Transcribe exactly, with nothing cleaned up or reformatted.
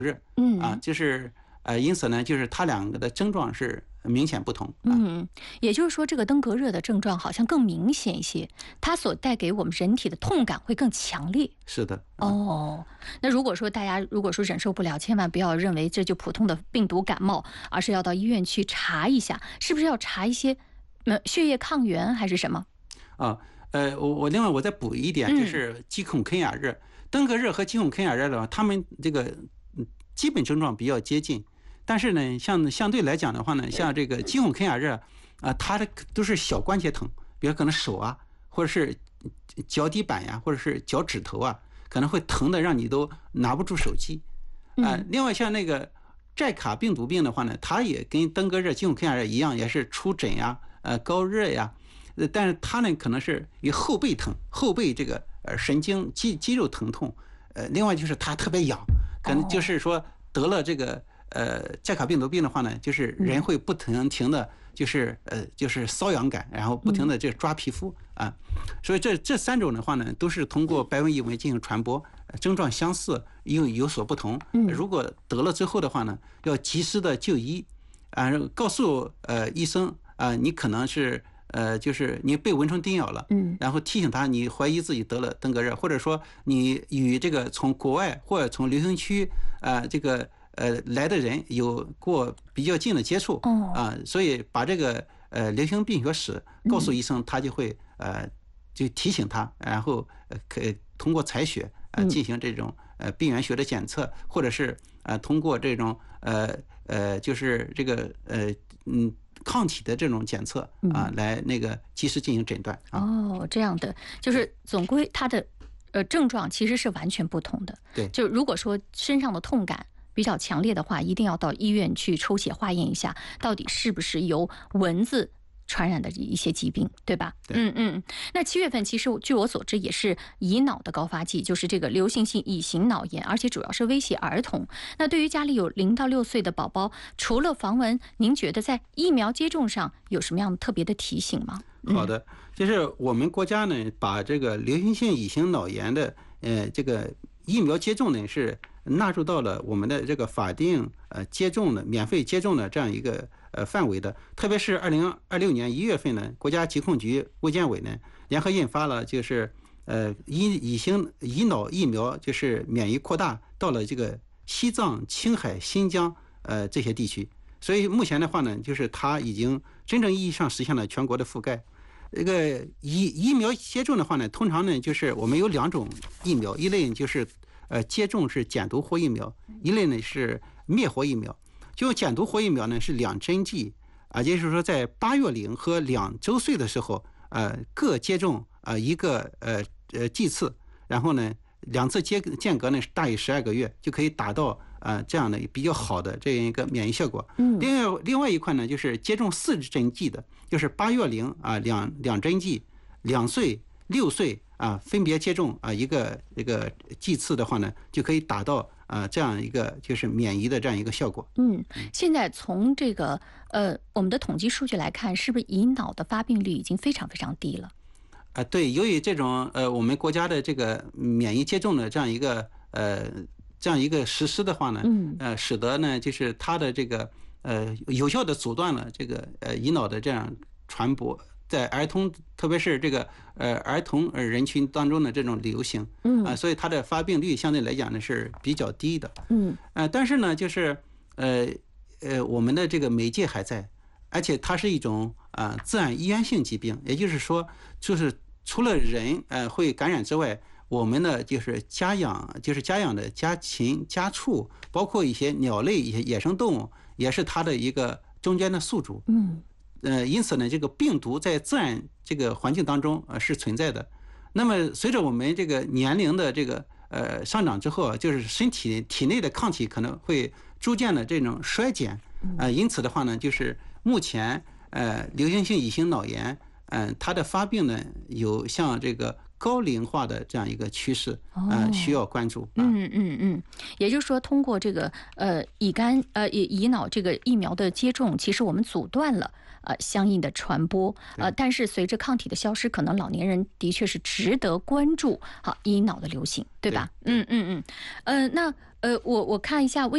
热， 嗯啊，就是呃，因此呢，就是它两个的症状是明显不同。啊、 嗯，也就是说，这个登革热的症状好像更明显一些，它所带给我们人体的痛感会更强烈。 是的。啊、 哦，那如果说大家如果说忍受不了，千万不要认为这就普通的病毒感冒，而是要到医院去查一下，是不是要查一些呃血液抗原还是什么？ 啊，呃，我我另外我再补一点，就是肌孔肯亚热、登革热和肌孔肯亚热的话，他们这个基本症状比较接近，但是呢，像相对来讲的话呢，像这个肌孔肯亚热啊，它的都是小关节疼，比如可能手啊，或者是脚底板呀，或者是脚趾头啊，可能会疼的让你都拿不住手机。啊，另外像那个寨卡病毒病的话呢，它也跟登革热、肌孔肯亚热一样，也是出疹呀、呃高热呀。呃，但是它呢可能是以后背疼，后背这个呃神经肌肌肉疼痛，呃，另外就是它特别痒，可能就是说得了这个呃寨卡病毒病的话呢，就是人会不停停的，就是呃就是瘙痒感，然后不停的这抓皮肤啊，所以这这三种的话呢，都是通过白纹异纹进行传播，症状相似又有所不同。如果得了之后的话呢，要及时的就医啊，告诉呃医生啊，你可能是。呃，就是你被蚊虫叮咬了，嗯，然后提醒他你怀疑自己得了登革热，或者说你与这个从国外或者从流行区啊、呃、这个呃来的人有过比较近的接触，啊、呃，所以把这个呃流行病学史告诉医生，他就会呃就提醒他，然后呃可通过采血啊、呃、进行这种呃病原学的检测，或者是呃通过这种呃呃就是这个呃嗯。抗体的这种检测啊，来那个及时进行诊断。啊、 哦，这样的，就是总归它的呃症状其实是完全不同的。 对， 就如果说身上的痛感比较强烈的话，一定要到医院去抽血化验一下，到底是不是由蚊子传染的一些疾病，对吧？ 对。 嗯嗯。那七月份其实据我所知也是乙脑的高发季，就是这个流行性乙型脑炎，而且主要是威胁儿童。那对于家里有零到六岁的宝宝，除了防蚊，您觉得在疫苗接种上有什么样特别的提醒吗？ 好的，就是我们国家呢，把这个流行性乙型脑炎的呃这个疫苗接种呢是纳入到了我们的这个法定呃接种的免费接种的这样一个呃范围的，特别是二零二六年一月份呢，国家疾控局、卫健委呢联合印发了就是呃乙乙型乙脑疫苗就是免疫扩大到了这个西藏、青海、新疆呃这些地区，所以目前的话呢，就是它已经真正意义上实现了全国的覆盖。这个疫疫苗接种的话呢，通常呢就是我们有两种疫苗，一类就是呃接种是减毒活疫苗，一类呢是灭活疫苗。就减毒活疫苗呢是两针剂啊，也就是说在八月龄和两周岁的时候，呃各接种啊一个呃呃剂次，然后呢两次间间隔呢是大于十二个月，就可以达到呃这样的比较好的这样一个免疫效果。嗯，另外另外一块呢就是接种四针剂的，就是八月龄啊两两针剂，两岁、六岁啊分别接种啊一个一个剂次的话呢，就可以达到啊这样一个就是免疫的这样一个效果。 嗯，现在从这个呃我们的统计数据来看，是不是乙脑的发病率已经非常非常低了？ 啊，对，由于这种呃，我们国家的这个免疫接种的这样一个呃这样一个实施的话呢，嗯，呃，使得呢就是它的这个呃有效的阻断了这个呃乙脑的这样传播，在儿童特别是这个呃儿童人群当中的这种流行，嗯，啊，所以它的发病率相对来讲呢是比较低的，嗯，呃，但是呢就是呃呃我们的这个媒介还在。而且它是一种啊、呃、自然遗传性疾病，也就是说，就是除了人呃会感染之外，我们的就是家养，就是家养的家禽、家畜，包括一些鸟类、一些野生动物，也是它的一个中间的宿主。嗯，呃，因此呢，这个病毒在自然这个环境当中呃是存在的。那么随着我们这个年龄的这个呃上涨之后，就是身体体内的抗体可能会逐渐的这种衰减。呃，因此的话呢，就是目前呃流行性乙型脑炎，嗯、呃，它的发病呢有像这个高龄化的这样一个趋势，呃，需要关注。啊、 嗯嗯嗯，也就是说，通过这个呃乙肝呃乙乙脑这个疫苗的接种，其实我们阻断了呃相应的传播，呃，但是随着抗体的消失，可能老年人的确是值得关注好乙脑的流行，对吧？ 对对嗯嗯嗯，呃，那呃我我看一下微。